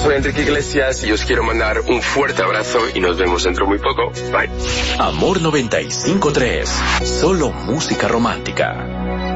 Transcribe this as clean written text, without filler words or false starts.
soy Enrique Iglesias y os quiero mandar un fuerte abrazo y nos vemos dentro muy poco. Bye. Amor 95.3, solo música romántica.